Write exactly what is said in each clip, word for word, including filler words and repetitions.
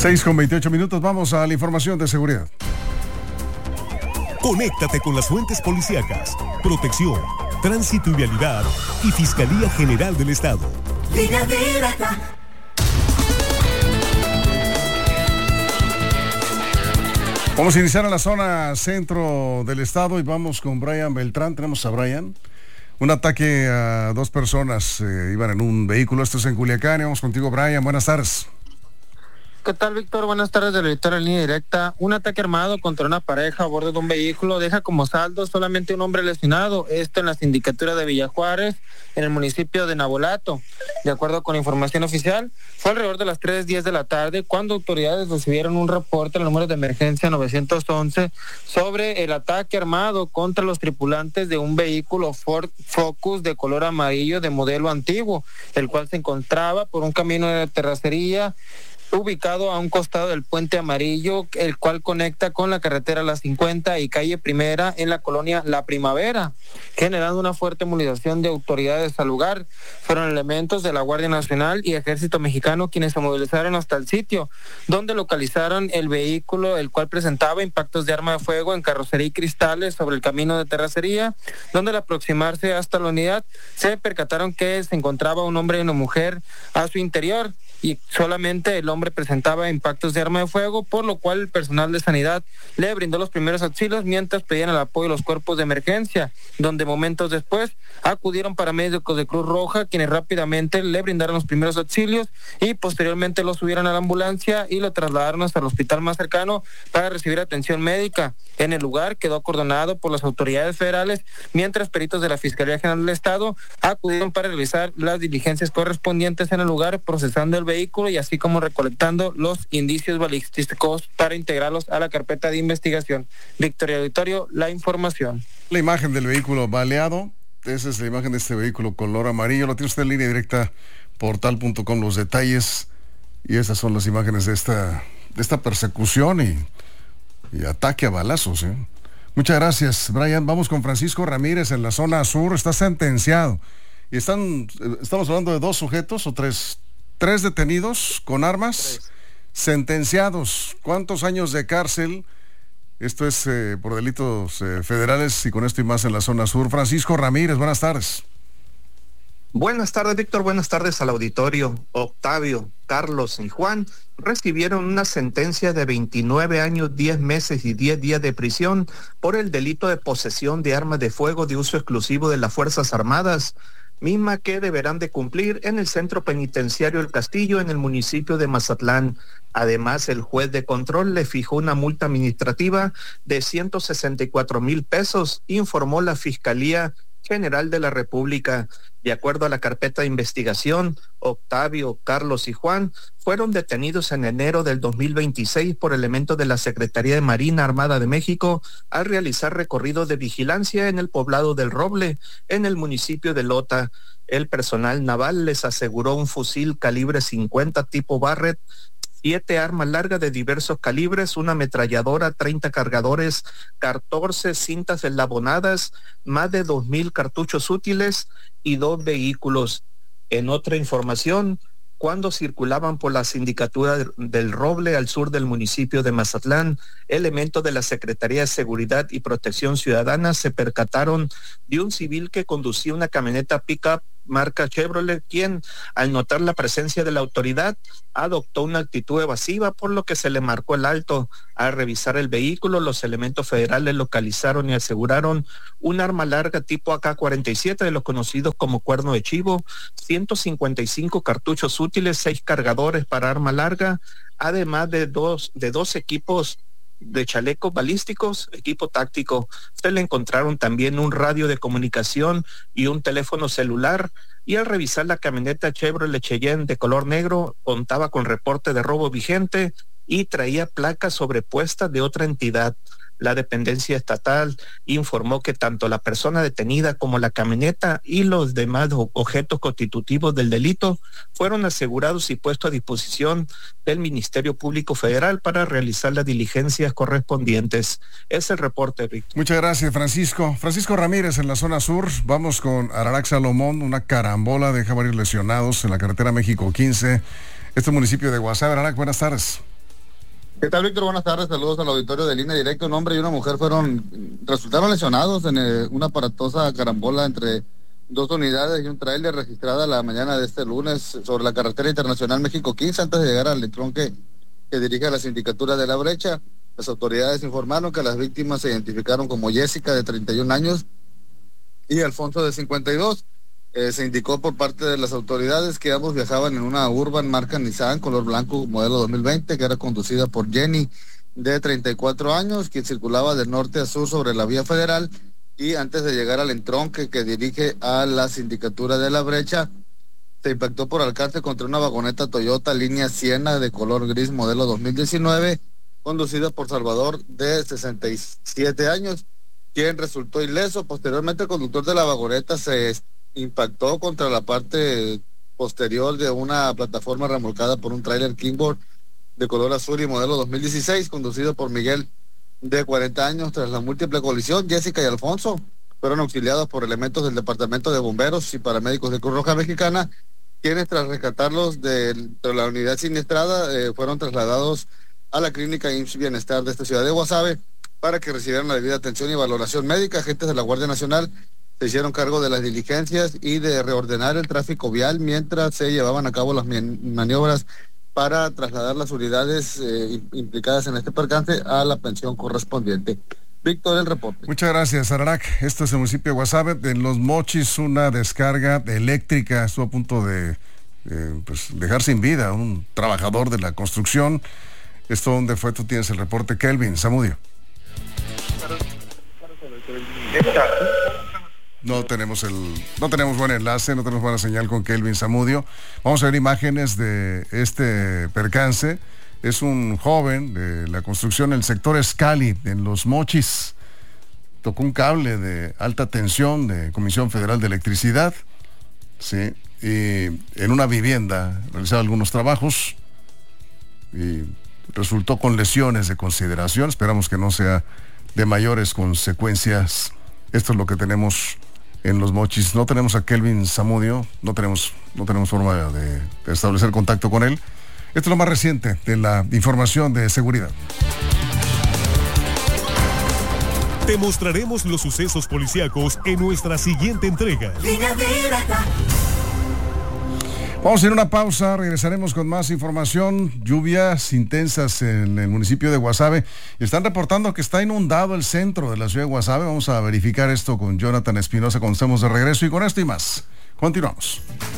seis con veintiocho minutos, vamos a la información de seguridad. Conéctate con las fuentes policíacas, protección, tránsito y vialidad y Fiscalía General del Estado. Línea directa. Vamos a iniciar en la zona centro del estado y vamos con Brian Beltrán. Tenemos a Brian. Un ataque a dos personas, eh, iban en un vehículo, esto es en Culiacán. Y vamos contigo, Brian, buenas tardes. ¿Qué tal, Víctor? Buenas tardes, del editor en línea directa. Un ataque armado contra una pareja a bordo de un vehículo deja como saldo solamente un hombre lesionado, esto en la sindicatura de Villa Juárez, en el municipio de Navolato. De acuerdo con información oficial, fue alrededor de las tres diez de la tarde cuando autoridades recibieron un reporte al número de emergencia novecientos once sobre el ataque armado contra los tripulantes de un vehículo Ford Focus de color amarillo de modelo antiguo, el cual se encontraba por un camino de terracería ubicado a un costado del puente amarillo, el cual conecta con la carretera La cincuenta y calle Primera en la colonia La Primavera, generando una fuerte movilización de autoridades al lugar. Fueron elementos de la Guardia Nacional y Ejército Mexicano quienes se movilizaron hasta el sitio, donde localizaron el vehículo, el cual presentaba impactos de arma de fuego en carrocería y cristales sobre el camino de terracería, donde al aproximarse hasta la unidad se percataron que se encontraba un hombre y una mujer a su interior, y solamente el hombre presentaba impactos de arma de fuego, por lo cual el personal de sanidad le brindó los primeros auxilios mientras pedían el apoyo de los cuerpos de emergencia, donde momentos después acudieron paramédicos de Cruz Roja, quienes rápidamente le brindaron los primeros auxilios y posteriormente lo subieron a la ambulancia y lo trasladaron hasta el hospital más cercano para recibir atención médica. En el lugar quedó acordonado por las autoridades federales, mientras peritos de la Fiscalía General del Estado acudieron para realizar las diligencias correspondientes en el lugar, procesando el vehículo y así como recolectando los indicios balísticos para integrarlos a la carpeta de investigación. Victoria Auditorio, la información. La imagen del vehículo baleado, esa es la imagen de este vehículo color amarillo, lo tiene usted en línea directa, portal punto com, los detalles, y esas son las imágenes de esta, de esta persecución y, y ataque a balazos, ¿eh? Muchas gracias, Brian. Vamos con Francisco Ramírez en la zona sur, está sentenciado, y están, estamos hablando de dos sujetos o tres, tres detenidos con armas, tres. Sentenciados. ¿Cuántos años de cárcel? Esto es eh, por delitos eh, federales y con esto y más en la zona sur. Francisco Ramírez, buenas tardes. Buenas tardes, Víctor. Buenas tardes al auditorio. Octavio, Carlos y Juan recibieron una sentencia de veintinueve años, diez meses y diez días de prisión por el delito de posesión de armas de fuego de uso exclusivo de las Fuerzas Armadas, misma que deberán de cumplir en el Centro Penitenciario El Castillo, en el municipio de Mazatlán. Además, el juez de control le fijó una multa administrativa de ciento sesenta y cuatro mil pesos, informó la Fiscalía General de la República. De acuerdo a la carpeta de investigación, Octavio, Carlos y Juan fueron detenidos en enero del dos mil veintiséis por elementos de la Secretaría de Marina Armada de México al realizar recorridos de vigilancia en el poblado del Roble, en el municipio de Lota. El personal naval les aseguró un fusil calibre cincuenta tipo Barrett, siete armas largas de diversos calibres, una ametralladora, treinta cargadores, catorce cintas enlabonadas, más de dos mil cartuchos útiles y dos vehículos. En otra información, cuando circulaban por la sindicatura del Roble al sur del municipio de Mazatlán, elementos de la Secretaría de Seguridad y Protección Ciudadana se percataron de un civil que conducía una camioneta pick-up marca Chevrolet, quien al notar la presencia de la autoridad adoptó una actitud evasiva, por lo que se le marcó el alto. Al revisar el vehículo, los elementos federales localizaron y aseguraron un arma larga tipo A K cuarenta y siete de los conocidos como cuerno de chivo, ciento cincuenta y cinco cartuchos útiles, seis cargadores para arma larga, además de dos, de dos equipos de chalecos balísticos, equipo táctico. Se le encontraron también un radio de comunicación y un teléfono celular, y al revisar la camioneta Chevrolet Cheyenne de color negro, contaba con reporte de robo vigente y traía placas sobrepuestas de otra entidad. La dependencia estatal informó que tanto la persona detenida como la camioneta y los demás objetos constitutivos del delito fueron asegurados y puestos a disposición del Ministerio Público Federal para realizar las diligencias correspondientes. Es el reporte, Víctor. Muchas gracias, Francisco. Francisco Ramírez en la zona sur. Vamos con Ararac Salomón. Una carambola deja varios lesionados en la carretera México quince. Este municipio de Guasave. Ararac, buenas tardes. ¿Qué tal, Víctor? Buenas tardes, saludos al auditorio de Línea Directa. Un hombre y una mujer fueron, resultaron lesionados en eh, una aparatosa carambola entre dos unidades y un tráiler registrada la mañana de este lunes sobre la carretera internacional México quince antes de llegar al entronque que dirige a la sindicatura de La Brecha. Las autoridades informaron que las víctimas se identificaron como Jessica, de treinta y un años, y Alfonso, de cincuenta y dos. Eh, se indicó por parte de las autoridades que ambos viajaban en una Urban marca Nissan, color blanco, modelo dos mil veinte, que era conducida por Jenny, de treinta y cuatro años, quien circulaba de norte a sur sobre la vía federal, y antes de llegar al entronque que dirige a la sindicatura de La Brecha, se impactó por alcance contra una vagoneta Toyota línea Siena de color gris, modelo dos mil diecinueve, conducida por Salvador, de sesenta y siete años, quien resultó ileso. Posteriormente, el conductor de la vagoneta se impactó contra la parte posterior de una plataforma remolcada por un tráiler Kingboard de color azul y modelo dos mil dieciséis, conducido por Miguel, de cuarenta años. Tras la múltiple colisión, Jessica y Alfonso fueron auxiliados por elementos del Departamento de Bomberos y paramédicos de Cruz Roja Mexicana, quienes, tras rescatarlos de, de la unidad siniestrada, eh, fueron trasladados a la clínica I M S S Bienestar de esta ciudad de Guasave para que recibieran la debida atención y valoración médica. Agentes de la Guardia Nacional se hicieron cargo de las diligencias y de reordenar el tráfico vial mientras se llevaban a cabo las maniobras para trasladar las unidades eh, implicadas en este percance a la pensión correspondiente. Víctor, el reporte. Muchas gracias, Ararac. Esto es el municipio de Guasave. En Los Mochis, una descarga eléctrica estuvo a punto de eh, pues, dejar sin vida a un trabajador de la construcción. ¿Esto dónde fue? Tú tienes el reporte, Kelvin Zamudio. No tenemos el, no tenemos buen enlace, no tenemos buena señal con Kelvin Zamudio. Vamos a ver imágenes de este percance. Es un joven de la construcción en el sector Escali, en Los Mochis. Tocó un cable de alta tensión de Comisión Federal de Electricidad, sí, y en una vivienda realizaba algunos trabajos y resultó con lesiones de consideración. Esperamos que no sea de mayores consecuencias. Esto es lo que tenemos en Los Mochis. No tenemos a Kelvin Zamudio, no tenemos, no tenemos forma de, de establecer contacto con él. Esto es lo más reciente de la información de seguridad. Te mostraremos los sucesos policíacos en nuestra siguiente entrega. Vamos a ir a una pausa, regresaremos con más información. Lluvias intensas en el municipio de Guasave. Están reportando que está inundado el centro de la ciudad de Guasave. Vamos a verificar esto con Jonathan Espinosa cuando estemos de regreso, y con esto y más. Continuamos.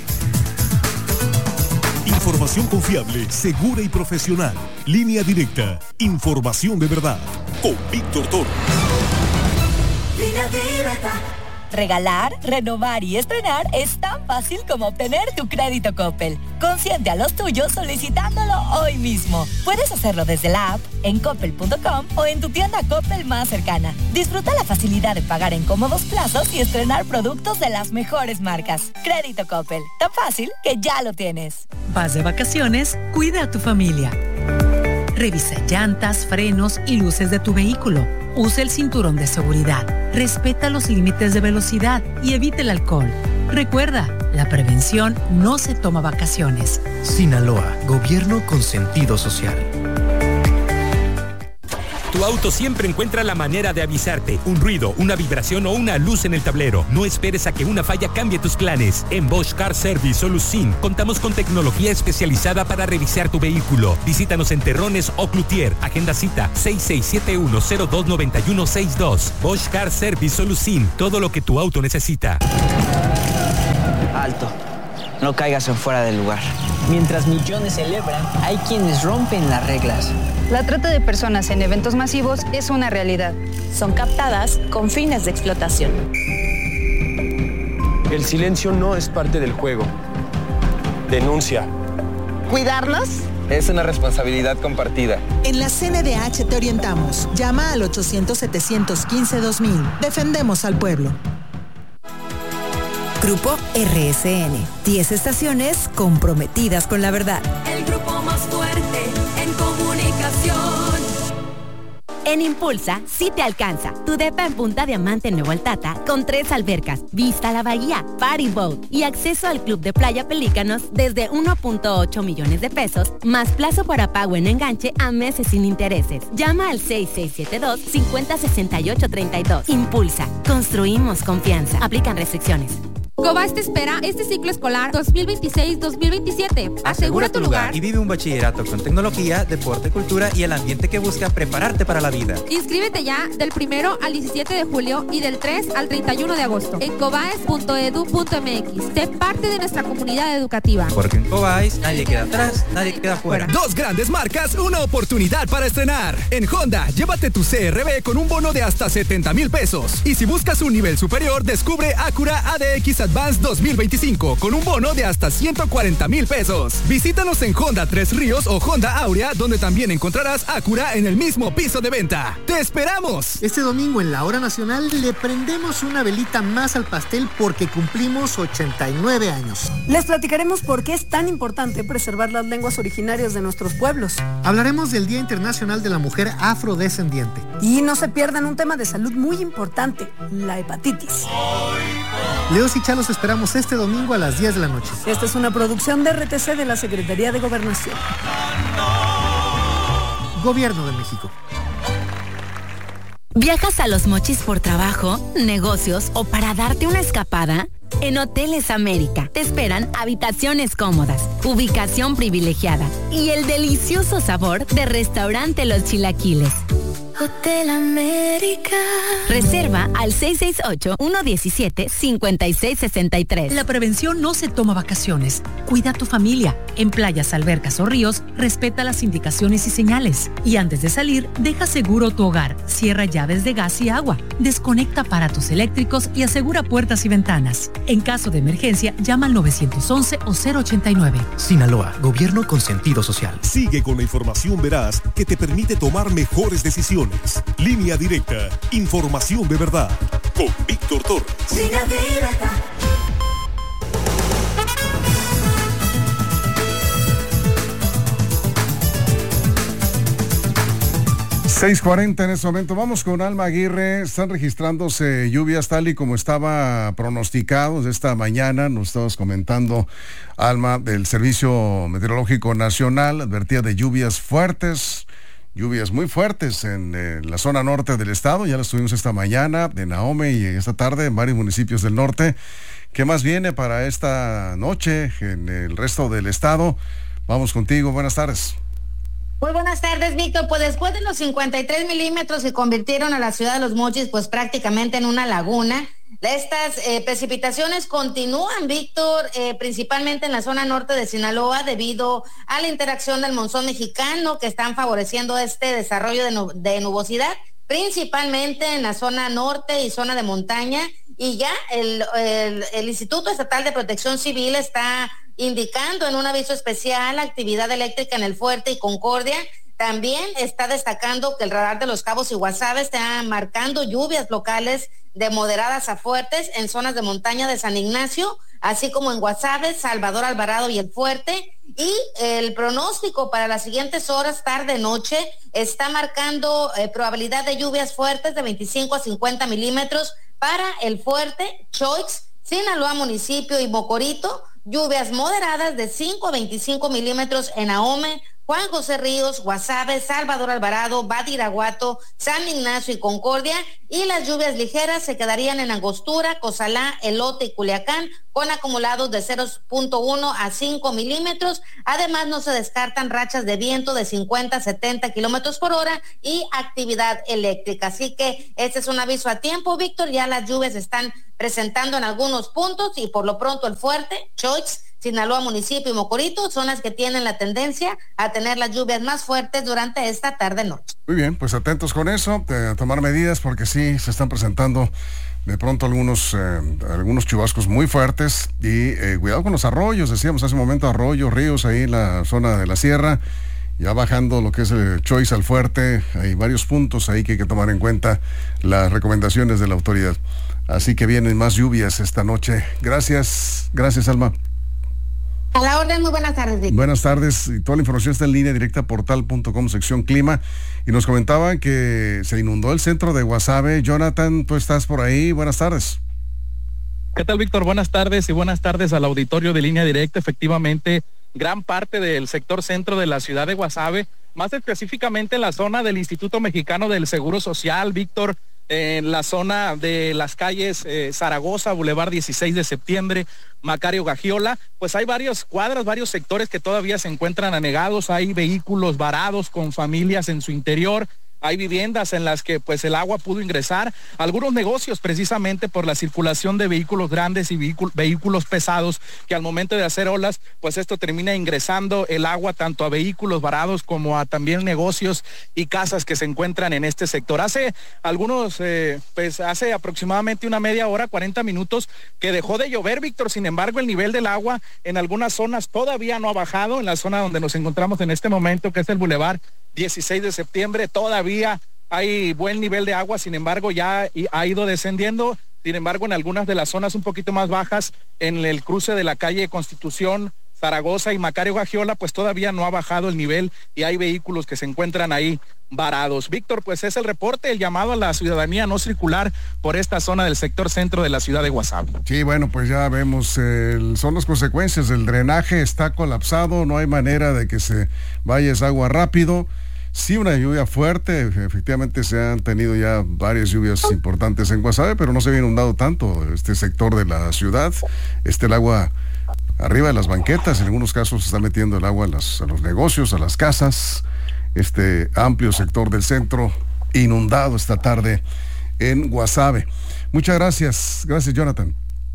Información confiable, segura y profesional. Línea Directa. Información de verdad. Con Víctor Toro. Línea Directa. Regalar, renovar y estrenar es tan fácil como obtener tu crédito Coppel. Consiente a los tuyos solicitándolo hoy mismo. Puedes hacerlo desde la app, en coppel punto com o en tu tienda Coppel más cercana. Disfruta la facilidad de pagar en cómodos plazos y estrenar productos de las mejores marcas. Crédito Coppel, tan fácil que ya lo tienes. Vas de vacaciones, cuida a tu familia. Revisa llantas, frenos y luces de tu vehículo. Usa el cinturón de seguridad. Respeta los límites de velocidad y evita el alcohol. Recuerda, la prevención no se toma vacaciones. Sinaloa, gobierno con sentido social. Tu auto siempre encuentra la manera de avisarte. Un ruido, una vibración o una luz en el tablero. No esperes a que una falla cambie tus planes. En Bosch Car Service Solusin contamos con tecnología especializada para revisar tu vehículo. Visítanos en Terrones o Cloutier. Agenda cita seis seis siete uno cero dos nueve uno seis dos. Bosch Car Service Solusin. Todo lo que tu auto necesita. Alto. No caigas en fuera del lugar. Mientras millones celebran, hay quienes rompen las reglas. La trata de personas en eventos masivos es una realidad. Son captadas con fines de explotación. El silencio no es parte del juego. Denuncia. ¿Cuidarlos? Es una responsabilidad compartida. En la C N D H te orientamos. Llama al ochocientos, setecientos quince, dos mil. Defendemos al pueblo. Grupo R S N. diez estaciones comprometidas con la verdad. El grupo más fuerte en comunicación. En Impulsa, sí te alcanza. Tu depa en Punta Diamante en Nuevo Altata, con tres albercas, vista a la bahía, party boat y acceso al club de playa Pelícanos desde uno punto ocho millones de pesos, más plazo para pago en enganche a meses sin intereses. Llama al seis seis siete dos, cinco cero seis ocho tres dos. Impulsa. Construimos confianza. Aplican restricciones. Cobas te espera este ciclo escolar dos mil veintiséis dos mil veintisiete. Asegura tu lugar y vive un bachillerato con tecnología, deporte, cultura y el ambiente que busca prepararte para la vida. Inscríbete ya del primero al diecisiete de julio y del tres al treinta y uno de agosto en cobaes punto edu punto m x. Sé parte de nuestra comunidad educativa. Porque en Cobaes nadie queda atrás, nadie queda fuera. Dos grandes marcas, una oportunidad para estrenar. En Honda, llévate tu C R V con un bono de hasta setenta mil pesos. Y si buscas un nivel superior, descubre Acura A D X Advance dos mil veinticinco con un bono de hasta ciento cuarenta mil pesos. Visítanos en Honda Tres Ríos o Honda Aurea, donde también encontrarás Acura en el mismo piso de venta. ¡Te esperamos! Este domingo en la Hora Nacional le prendemos una velita más al pastel porque cumplimos ochenta y nueve años. Les platicaremos por qué es tan importante preservar las lenguas originarias de nuestros pueblos. Hablaremos del Día Internacional de la Mujer Afrodescendiente. Y no se pierdan un tema de salud muy importante, la hepatitis. Leos y Chá los esperamos este domingo a las diez de la noche. Esta es una producción de R T C de la Secretaría de Gobernación. Gobierno de México. ¿Viajas a Los Mochis por trabajo, negocios o para darte una escapada? En Hoteles América te esperan habitaciones cómodas, ubicación privilegiada y el delicioso sabor de Restaurante Los Chilaquiles. Hotel América. Reserva al seis seis ocho, uno uno siete, cinco seis seis tres. La prevención no se toma vacaciones. Cuida a tu familia. En playas, albercas o ríos, respeta las indicaciones y señales. Y antes de salir, deja seguro tu hogar. Cierra llaves de gas y agua. Desconecta aparatos eléctricos y asegura puertas y ventanas. En caso de emergencia, llama al nueve once o cero ochenta y nueve. Sinaloa, gobierno con sentido social. Sigue con la información veraz que te permite tomar mejores decisiones. Línea Directa, información de verdad, con Víctor Torres. Línea Directa. seis cuarenta en este momento. Vamos con Alma Aguirre. Están registrándose lluvias tal y como estaba pronosticado de esta mañana. Nos estabas comentando, Alma, del Servicio Meteorológico Nacional. Advertía de lluvias fuertes. Lluvias muy fuertes en eh, la zona norte del estado, ya las tuvimos esta mañana, de Nahome y esta tarde en varios municipios del norte. ¿Qué más viene para esta noche en el resto del estado? Vamos contigo, buenas tardes. Muy buenas tardes, Víctor. Pues después de los cincuenta y tres milímetros que convirtieron a la ciudad de Los Mochis pues prácticamente en una laguna, estas eh, precipitaciones continúan, Víctor, eh, principalmente en la zona norte de Sinaloa debido a la interacción del monzón mexicano que están favoreciendo este desarrollo de, nu- de nubosidad, principalmente en la zona norte y zona de montaña. Y ya el, el, el Instituto Estatal de Protección Civil está indicando en un aviso especial actividad eléctrica en el Fuerte y Concordia. También está destacando que el radar de Los Cabos y Guasave está marcando lluvias locales de moderadas a fuertes en zonas de montaña de San Ignacio, así como en Guasave, Salvador Alvarado y el Fuerte. Y el pronóstico para las siguientes horas, tarde, noche, está marcando eh, probabilidad de lluvias fuertes de veinticinco a cincuenta milímetros para el Fuerte, Choix, Sinaloa Municipio y Mocorito, lluvias moderadas de cinco a veinticinco milímetros en Ahome, Juan José Ríos, Guasave, Salvador Alvarado, Badiraguato, San Ignacio y Concordia, y las lluvias ligeras se quedarían en Angostura, Cozalá, Elote y Culiacán, con acumulados de cero punto uno a cinco milímetros. Además, no se descartan rachas de viento de cincuenta a setenta kilómetros por hora y actividad eléctrica. Así que este es un aviso a tiempo, Víctor. Ya las lluvias se están presentando en algunos puntos y por lo pronto el Fuerte, Choix, Sinaloa Municipio y Mocorito son las que tienen la tendencia a tener las lluvias más fuertes durante esta tarde-noche. Muy bien, pues atentos con eso, a tomar medidas porque sí se están presentando de pronto algunos eh, algunos chubascos muy fuertes y eh, cuidado con los arroyos, decíamos hace un momento, arroyos, ríos ahí en la zona de la sierra, ya bajando lo que es el Choix al Fuerte, hay varios puntos ahí que hay que tomar en cuenta las recomendaciones de la autoridad. Así que vienen más lluvias esta noche. Gracias, gracias Alma. A la orden, muy buenas tardes, Víctor. Buenas tardes, y toda la información está en línea directa portal punto com, sección clima, y nos comentaban que se inundó el centro de Guasave. Jonathan, tú estás por ahí, buenas tardes. ¿Qué tal, Víctor? Buenas tardes y buenas tardes al auditorio de Línea Directa. Efectivamente, gran parte del sector centro de la ciudad de Guasave, más específicamente en la zona del Instituto Mexicano del Seguro Social, Víctor, en la zona de las calles eh, Zaragoza, Boulevard dieciséis de septiembre, Macario Gagiola, pues hay varias cuadras, varios sectores que todavía se encuentran anegados, hay vehículos varados con familias en su interior, hay viviendas en las que pues el agua pudo ingresar, algunos negocios precisamente por la circulación de vehículos grandes y vehículos pesados, que al momento de hacer olas, pues esto termina ingresando el agua tanto a vehículos varados como a también negocios y casas que se encuentran en este sector. Hace algunos, eh, pues hace aproximadamente una media hora, cuarenta minutos, que dejó de llover, Víctor. Sin embargo, el nivel del agua en algunas zonas todavía no ha bajado. En la zona donde nos encontramos en este momento, que es el Boulevard dieciséis de septiembre, todavía hay buen nivel de agua, sin embargo ya ha ido descendiendo. Sin embargo, en algunas de las zonas un poquito más bajas, en el cruce de la calle Constitución, Zaragoza y Macario Gagiola, pues todavía no ha bajado el nivel y hay vehículos que se encuentran ahí varados. Víctor, pues es el reporte, el llamado a la ciudadanía a no circular por esta zona del sector centro de la ciudad de Guasave. Sí, bueno, pues ya vemos, eh, son las consecuencias, el drenaje está colapsado, no hay manera de que se vaya esa agua rápido. Sí, una lluvia fuerte, efectivamente se han tenido ya varias lluvias importantes en Guasave, pero no se había inundado tanto este sector de la ciudad. Este, el agua arriba de las banquetas, en algunos casos se está metiendo el agua a, las, a los negocios, a las casas. Este amplio sector del centro inundado esta tarde en Guasave. Muchas gracias, gracias Jonathan.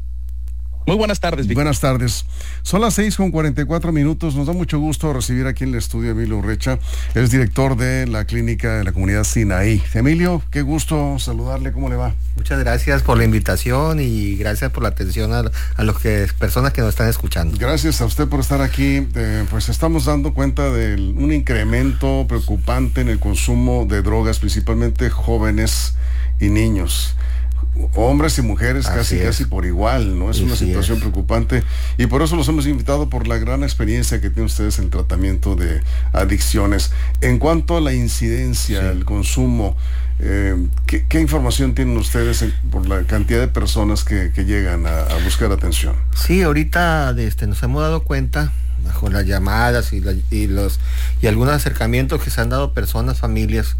Muy buenas tardes, Víctor. Buenas tardes. Son las seis con cuarenta y cuatro minutos. Nos da mucho gusto recibir aquí en el estudio a Emilio Urrecha, él es director de la clínica de la comunidad Sinaí. Emilio, qué gusto saludarle, ¿cómo le va? Muchas gracias por la invitación y gracias por la atención a, a las que, personas que nos están escuchando. Gracias a usted por estar aquí. Eh, pues estamos dando cuenta de un incremento preocupante en el consumo de drogas, principalmente jóvenes y niños. Hombres y mujeres casi es. casi por igual, ¿no? Es sí, una situación es. preocupante, y por eso los hemos invitado, por la gran experiencia que tienen ustedes en el tratamiento de adicciones. En cuanto a la incidencia, sí. el consumo, eh, ¿qué, ¿qué información tienen ustedes en, por la cantidad de personas que, que llegan a, a buscar atención? Sí, ahorita este, nos hemos dado cuenta con las llamadas y, la, y los y algunos acercamientos que se han dado personas, familias,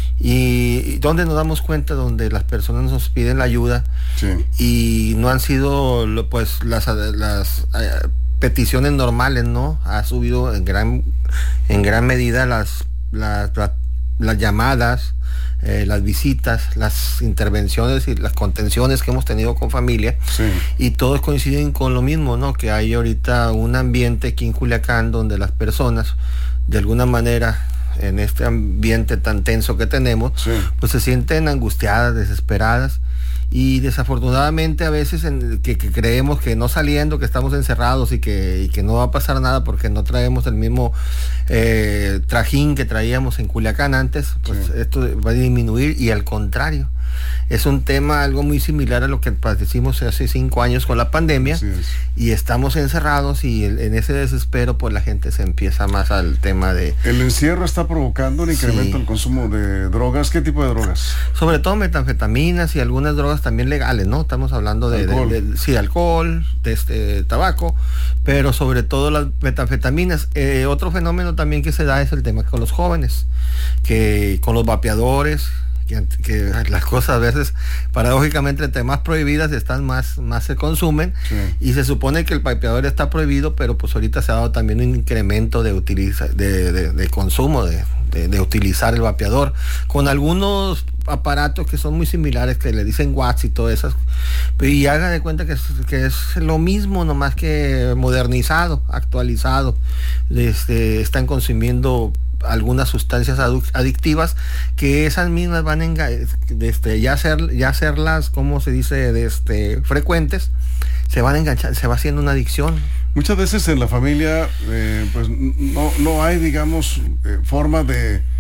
y donde nos damos cuenta, donde las personas nos piden la ayuda, sí. y no han sido pues las, las eh, peticiones normales, ¿no? Ha subido en gran en gran medida las las, las, las llamadas, eh, las visitas, las intervenciones y las contenciones que hemos tenido con familia, sí. y todos coinciden con lo mismo, ¿no? Que hay ahorita un ambiente aquí en Culiacán donde las personas, de alguna manera, en este ambiente tan tenso que tenemos, sí. pues se sienten angustiadas, desesperadas, y desafortunadamente a veces en, que, que creemos que no saliendo, que estamos encerrados y que, y que no va a pasar nada porque no traemos el mismo eh, trajín que traíamos en Culiacán antes, pues sí. esto va a disminuir, y al contrario, es un tema algo muy similar a lo que padecimos hace cinco años con la pandemia, es. y estamos encerrados, y el, en ese desespero pues la gente se empieza más al tema de... ¿El encierro está provocando un incremento sí. del consumo de drogas? ¿Qué tipo de drogas? Sobre todo metanfetaminas y algunas drogas también legales, ¿no? Estamos hablando de, alcohol. de, de sí, alcohol, de este, tabaco, pero sobre todo las metanfetaminas. Eh, otro fenómeno también que se da es el tema con los jóvenes, que con los vapeadores, Que, que las cosas a veces, paradójicamente, entre más prohibidas están, más, más se consumen, sí. y se supone que el vapeador está prohibido, pero pues ahorita se ha dado también un incremento de, utiliza, de, de, de consumo, de, de, de utilizar el vapeador, con algunos aparatos que son muy similares, que le dicen watts y todo eso, y hagan de cuenta que es, que es lo mismo, nomás que modernizado, actualizado. Este, están consumiendo algunas sustancias adictivas, que esas mismas van a este, ya ser ya hacerlas, como se dice, de este, frecuentes, se van a enganchar, se va haciendo una adicción. Muchas veces en la familia eh, pues no, no hay, digamos, eh, forma de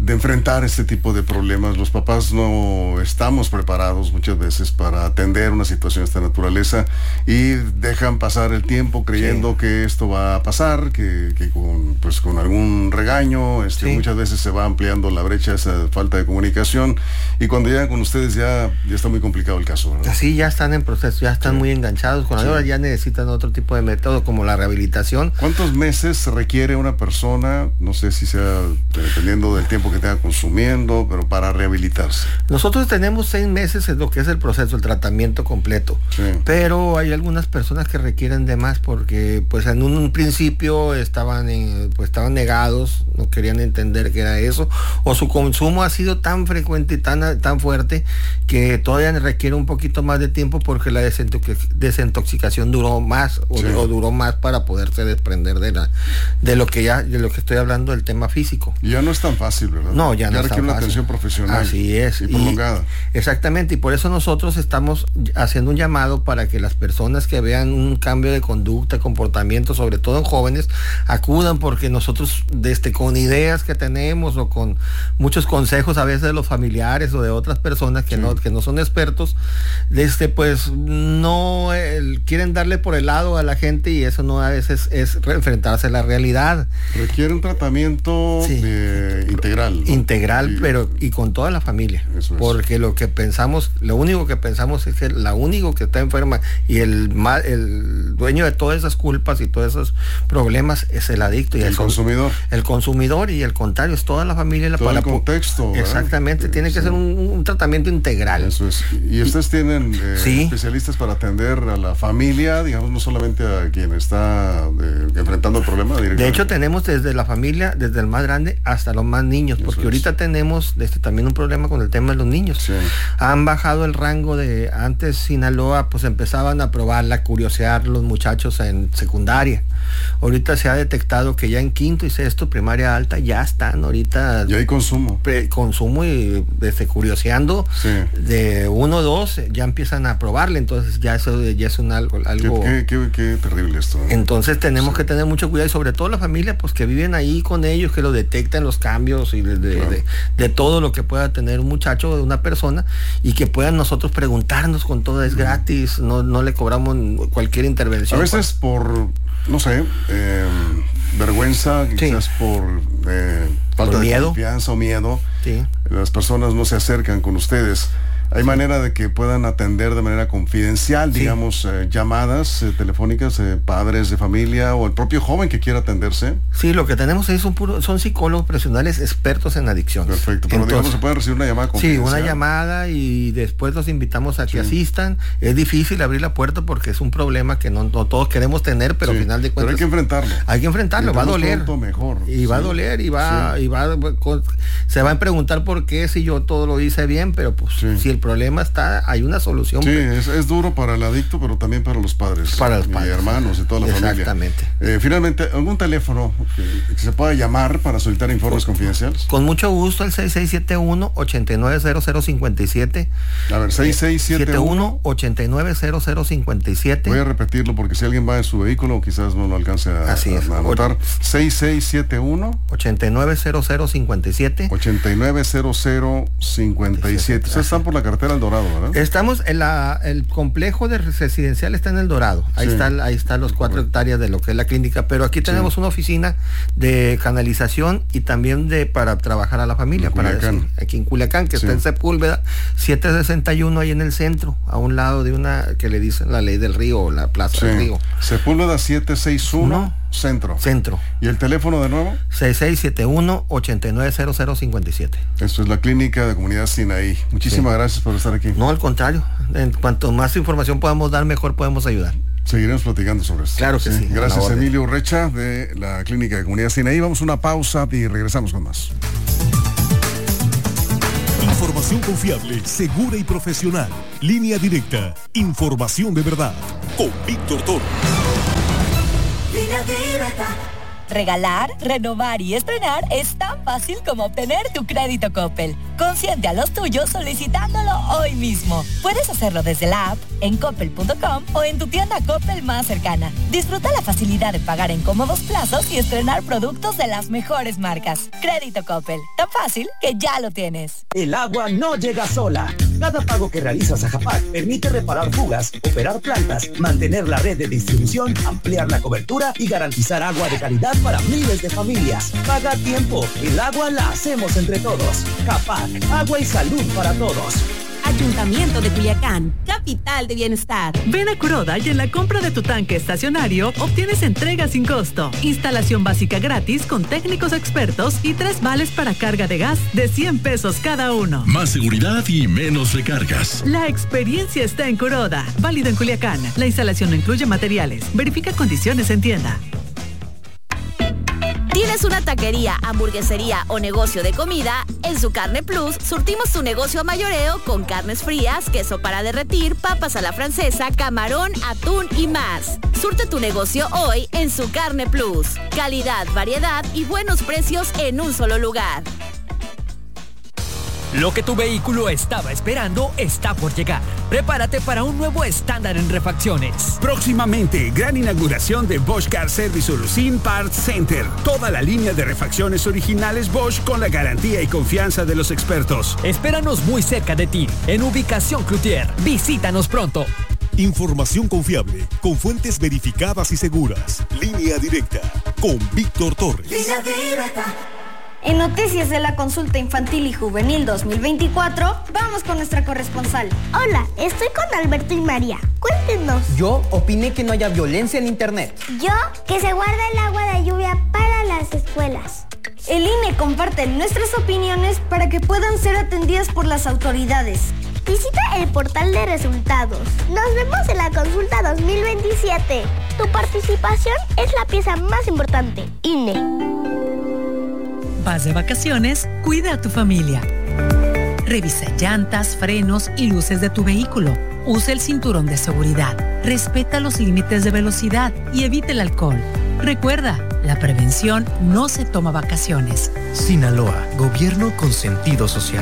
de enfrentar este tipo de problemas. Los papás no estamos preparados muchas veces para atender una situación de esta naturaleza y dejan pasar el tiempo creyendo sí. que esto va a pasar, que, que con, pues, con algún regaño, este, sí. muchas veces se va ampliando la brecha, esa falta de comunicación, y cuando llegan con ustedes ya, ya está muy complicado el caso, ¿verdad? Sí, ya están en proceso, ya están sí. muy enganchados, con sí. ahora ya necesitan otro tipo de método como la rehabilitación. ¿Cuántos meses requiere una persona, no sé si sea dependiendo del tiempo que tenga consumiendo, pero para rehabilitarse? Nosotros tenemos seis meses en lo que es el proceso, el tratamiento completo, sí. pero hay algunas personas que requieren de más porque pues en un, un principio estaban en, pues estaban negados, no querían entender qué era eso, o su consumo ha sido tan frecuente y tan, tan fuerte que todavía requiere un poquito más de tiempo porque la desintoxicación duró más o, sí. o duró más para poderse desprender de la de lo que ya de lo que estoy hablando del tema físico. Y ya no es tan fácil, ¿verdad? No, ya, ya no requiere es tan una fácil. atención profesional. Así es. Y prolongada. Y, exactamente, y por eso nosotros estamos haciendo un llamado para que las personas que vean un cambio de conducta, comportamiento, sobre todo en jóvenes, acudan, porque nosotros desde con ideas que tenemos o con muchos consejos a veces de los familiares o de otras personas que sí. no que no son expertos, desde pues no eh, quieren darle por el lado a la gente y eso no a veces es enfrentarse a la realidad. Requiere un tratamiento sí. de, integral. ¿no? Integral, y, pero y con toda la familia. Eso es. Porque lo que pensamos, lo único que pensamos es que la único que está enferma y el mal, el dueño de todas esas culpas y todos esos problemas es el adicto y el eso, consumidor. El consumidor, y el contrario es toda la familia. La todo para, el contexto. Exactamente, ¿verdad? tiene que sí. ser un, un tratamiento integral. Eso es. Y ustedes tienen eh, sí. especialistas para atender a la familia, digamos, no solamente a quien está eh, enfrentando el problema directamente. De hecho, tenemos desde la familia, desde el más grande hasta los más niños, porque Eso ahorita es. tenemos este, también un problema con el tema de los niños. Sí. Han bajado el rango de, antes Sinaloa, pues empezaban a probarla, curiosear los muchachos en secundaria. Ahorita se ha detectado que ya en quinto y sexto, primaria alta, ya están ahorita... Ya hay consumo. Pre, consumo y desde curioseando sí. de uno o dos, ya empiezan a probarle, entonces ya eso ya es un algo... algo qué, qué, qué, qué terrible esto. ¿no? Entonces tenemos sí. que tener mucho cuidado y sobre todo la familia, pues que viven ahí con ellos, que lo detectan los cambios y de, de, claro. de, de todo lo que pueda tener un muchacho o una persona y que puedan nosotros preguntarnos con todo, es gratis, no, no le cobramos cualquier intervención. A veces por, no sé, eh, vergüenza, quizás sí. por eh, falta por de miedo. confianza o miedo, sí. las personas no se acercan con ustedes. ¿Hay sí. manera de que puedan atender de manera confidencial, sí. digamos, eh, llamadas eh, telefónicas, eh, padres de familia o el propio joven que quiera atenderse? Sí, lo que tenemos ahí son, puro, son psicólogos profesionales expertos en adicciones. Perfecto, pero Entonces, digamos, se puede recibir una llamada confidencial. Sí, una llamada y después los invitamos a que sí. asistan. Es difícil abrir la puerta porque es un problema que no, no todos queremos tener, pero sí. al final de cuentas... Pero hay que enfrentarlo. Hay que enfrentarlo, va a doler. Mejor. Y sí. va a doler y va, sí. y va se va a preguntar por qué si yo todo lo hice bien, pero pues sí. si el problema está, hay una solución. Sí, es, es duro para el adicto, pero también para los padres. Para los padres. Y hermanos y toda la Exactamente. familia. Exactamente. Eh, finalmente, ¿algún teléfono que, que se pueda llamar para solicitar informes con, confidenciales? Con mucho gusto, el seis seis siete uno, ocho nueve cero cero cinco siete. A ver, seis seis siete uno, ocho nueve cero cero cinco siete. Voy a repetirlo porque si alguien va en su vehículo quizás no lo alcance a, Así es. a anotar. seis seis siete uno, ocho nueve cero cero cinco siete. ocho nueve cero cero cinco siete. Ustedes están por la carretera El Dorado, ¿verdad? Estamos en la, el complejo de residencial está en El Dorado. Ahí sí. están, ahí están los cuatro bueno. hectáreas de lo que es la clínica, pero aquí tenemos sí. una oficina de canalización y también de para trabajar a la familia, para decir, aquí en Culiacán, que sí. está en Sepúlveda, setecientos sesenta y uno ahí en el centro, a un lado de una que le dicen la ley del río o la plaza sí. del río. Sepúlveda setecientos sesenta y uno. No. Centro. Centro. ¿Y el teléfono de nuevo? seis seis siete uno, ocho nueve cero cero cinco siete. Esto es la clínica de Comunidad Sinaí. Muchísimas sí. gracias por estar aquí. No, al contrario. En cuanto más información podamos dar, mejor podemos ayudar. Seguiremos platicando sobre esto. Claro que sí. sí gracias, Emilio Urrecha, de la clínica de Comunidad Sinaí. Vamos a una pausa y regresamos con más. Información confiable, segura y profesional. Línea directa. Información de verdad. Con Víctor Toro. Regalar, renovar y estrenar es tan fácil como obtener tu crédito Coppel. Consiente a los tuyos solicitándolo hoy mismo. Puedes hacerlo desde la app, en coppel punto com o en tu tienda Coppel más cercana. Disfruta la facilidad de pagar en cómodos plazos y estrenar productos de las mejores marcas. Crédito Coppel, tan fácil que ya lo tienes. El agua no llega sola. Cada pago que realizas a Japac permite reparar fugas, operar plantas, mantener la red de distribución, ampliar la cobertura y garantizar agua de calidad para miles de familias. Paga a tiempo. El agua la hacemos entre todos. Japac, agua y salud para todos. Ayuntamiento de Culiacán, capital de bienestar. Ven a Curoda y en la compra de tu tanque estacionario obtienes entrega sin costo, instalación básica gratis con técnicos expertos y tres vales para carga de gas de cien pesos cada uno. Más seguridad y menos recargas. La experiencia está en Curoda, válido en Culiacán. La instalación no incluye materiales. Verifica condiciones en tienda. ¿Tienes una taquería, hamburguesería o negocio de comida? En Su Carne Plus surtimos tu negocio a mayoreo con carnes frías, queso para derretir, papas a la francesa, camarón, atún y más. Surte tu negocio hoy en Su Carne Plus. Calidad, variedad y buenos precios en un solo lugar. Lo que tu vehículo estaba esperando está por llegar. Prepárate para un nuevo estándar en refacciones. Próximamente, gran inauguración de Bosch Car Service Solution Parts Center. Toda la línea de refacciones originales Bosch con la garantía y confianza de los expertos. Espéranos muy cerca de ti, en ubicación Cloutier. Visítanos pronto. Información confiable, con fuentes verificadas y seguras. Línea Directa, con Víctor Torres. Línea Directa. En Noticias de la Consulta Infantil y Juvenil dos mil veinticuatro, vamos con nuestra corresponsal. Hola, estoy con Alberto y María. Cuéntenos. Yo opiné que no haya violencia en internet. Yo, que se guarda el agua de lluvia para las escuelas. El I N E comparte nuestras opiniones para que puedan ser atendidas por las autoridades. Visita el portal de resultados. Nos vemos en la consulta dos mil veintisiete. Tu participación es la pieza más importante. I N E. Vas de vacaciones, cuida a tu familia. Revisa llantas, frenos y luces de tu vehículo. Usa el cinturón de seguridad. Respeta los límites de velocidad y evite el alcohol. Recuerda, la prevención no se toma vacaciones. Sinaloa, gobierno con sentido social.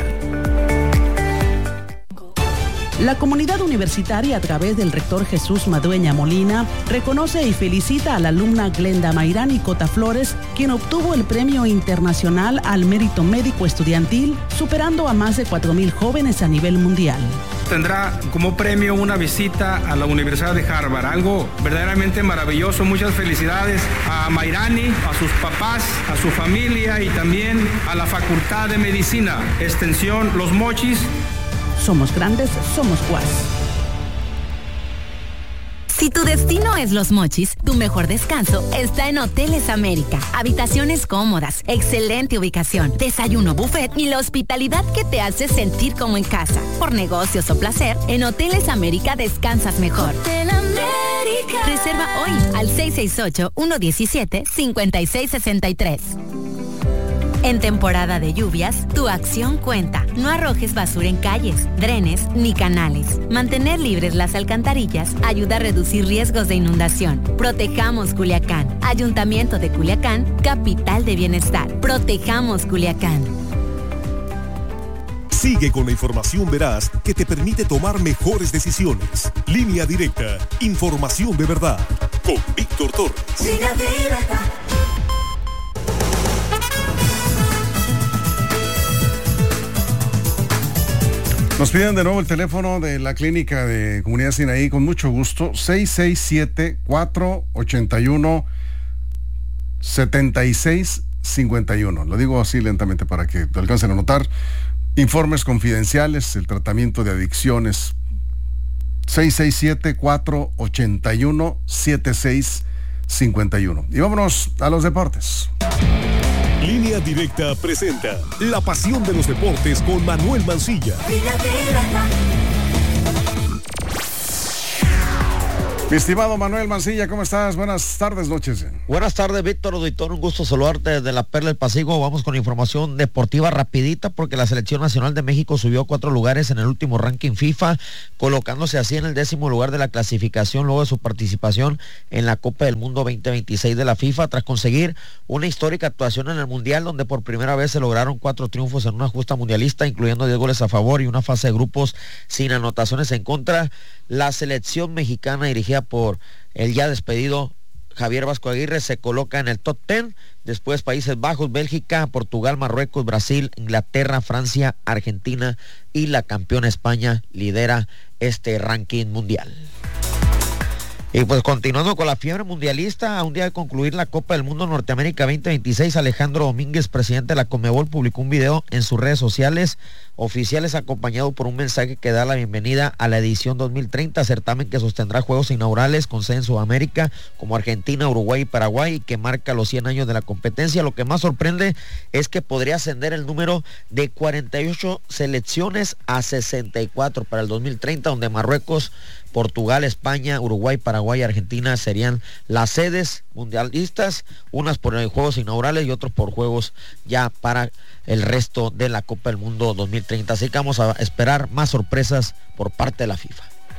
La comunidad universitaria, a través del rector Jesús Madueña Molina, reconoce y felicita a la alumna Glenda Mayrani Cota Flores, quien obtuvo el Premio Internacional al Mérito Médico Estudiantil, superando a más de cuatro mil jóvenes a nivel mundial. Tendrá como premio una visita a la Universidad de Harvard, algo verdaderamente maravilloso. Muchas felicidades a Mayrani, a sus papás, a su familia y también a la Facultad de Medicina, Extensión Los Mochis. Somos grandes, somos U A S. Si tu destino es Los Mochis, tu mejor descanso está en Hoteles América. Habitaciones cómodas, excelente ubicación, desayuno buffet y la hospitalidad que te hace sentir como en casa. Por negocios o placer, en Hoteles América descansas mejor. Hotel América. Reserva hoy al seis seis ocho, uno uno siete, cinco seis seis tres. En temporada de lluvias, tu acción cuenta. No arrojes basura en calles, drenes ni canales. Mantener libres las alcantarillas ayuda a reducir riesgos de inundación. Protejamos Culiacán. Ayuntamiento de Culiacán, capital de bienestar. Protejamos Culiacán. Sigue con la información veraz que te permite tomar mejores decisiones. Línea Directa, información de verdad. Con Víctor Torres. Línea Directa. Nos piden de nuevo el teléfono de la clínica de Comunidad Sinaí, con mucho gusto, seis seis siete, cuatro ocho uno, siete seis cinco uno. Lo digo así lentamente para que te alcancen a notar. Informes confidenciales, el tratamiento de adicciones, seis seis siete, cuatro ocho uno, siete seis cinco uno. Y vámonos a los deportes. Línea Directa presenta La Pasión de los Deportes con Manuel Mancilla. Mi estimado Manuel Mancilla, ¿cómo estás? Buenas tardes, noches. Buenas tardes, Víctor Auditor, un gusto saludarte desde la Perla del Pacífico. Vamos con información deportiva rapidita porque la Selección Nacional de México subió cuatro lugares en el último ranking FIFA, colocándose así en el décimo lugar de la clasificación luego de su participación en la Copa del Mundo veinte veintiséis de la FIFA, tras conseguir una histórica actuación en el Mundial, donde por primera vez se lograron cuatro triunfos en una justa mundialista, incluyendo diez goles a favor y una fase de grupos sin anotaciones en contra. La selección mexicana, dirigida por el ya despedido Javier Vasco Aguirre, se coloca en el top diez, después Países Bajos, Bélgica, Portugal, Marruecos, Brasil, Inglaterra, Francia, Argentina y la campeona España lidera este ranking mundial. Y pues continuando con la fiebre mundialista, a un día de concluir la Copa del Mundo Norteamérica veinte veintiséis, Alejandro Domínguez, presidente de la Conmebol, publicó un video en sus redes sociales oficiales acompañado por un mensaje que da la bienvenida a la edición dos mil treinta, certamen que sostendrá juegos inaugurales con sede en Sudamérica como Argentina, Uruguay y Paraguay, y que marca los cien años de la competencia. Lo que más sorprende es que podría ascender el número de cuarenta y ocho selecciones a sesenta y cuatro para el dos mil treinta, donde Marruecos, Portugal, España, Uruguay, Paraguay y Argentina serían las sedes mundialistas, unas por juegos inaugurales y otros por juegos ya para el resto de la Copa del Mundo dos mil treinta. Así que vamos a esperar más sorpresas por parte de la FIFA.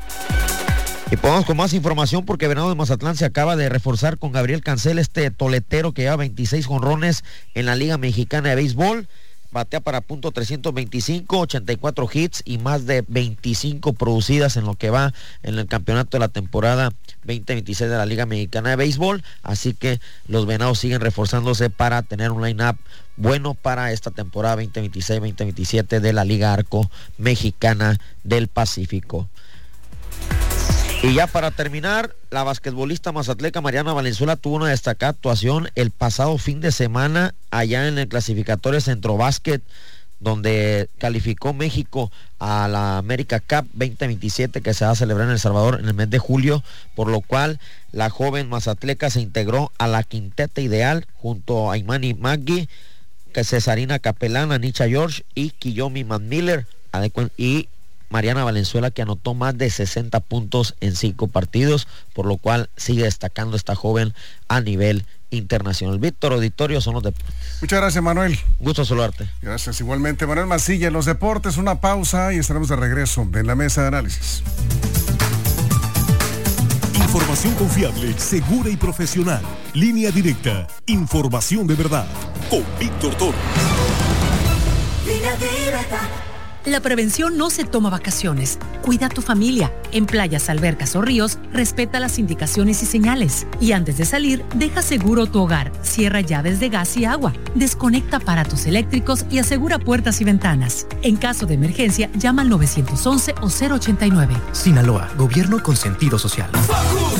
Y podemos con más información porque Venado de Mazatlán se acaba de reforzar con Gabriel Cancel, este toletero que lleva veintiséis jonrones en la Liga Mexicana de Béisbol. Batea para punto trescientos veinticinco, ochenta y cuatro hits y más de veinticinco producidas en lo que va en el campeonato de la temporada veinte veintiséis de la Liga Mexicana de Béisbol. Así que los Venados siguen reforzándose para tener un line-up bueno para esta temporada veinte veintiséis veinte veintisiete de la Liga Arco Mexicana del Pacífico. Y ya para terminar, la basquetbolista mazatleca Mariana Valenzuela tuvo una destacada actuación el pasado fin de semana allá en el clasificatorio Centrobásquet, donde calificó México a la América Cup veinte veintisiete que se va a celebrar en El Salvador en el mes de julio, por lo cual la joven mazatleca se integró a la quinteta ideal junto a Imani Magui, Cesarina Capelán, Anicha George y Kiyomi McMiller, y Mariana Valenzuela, que anotó más de sesenta puntos en cinco partidos, por lo cual sigue destacando esta joven a nivel internacional. Víctor Auditorio, son los deportes. Muchas gracias, Manuel. Gusto saludarte. Gracias, igualmente. Manuel Mancilla, en los deportes, una pausa y estaremos de regreso en la mesa de análisis. Información confiable, segura y profesional. Línea directa. Información de verdad. Con Víctor Torres. Línea directa. La prevención no se toma vacaciones. Cuida a tu familia. En playas, albercas o ríos, respeta las indicaciones y señales. Y antes de salir, deja seguro tu hogar. Cierra llaves de gas y agua. Desconecta aparatos eléctricos y asegura puertas y ventanas. En caso de emergencia, llama al nueve once o cero ochenta y nueve. Sinaloa, gobierno con sentido social.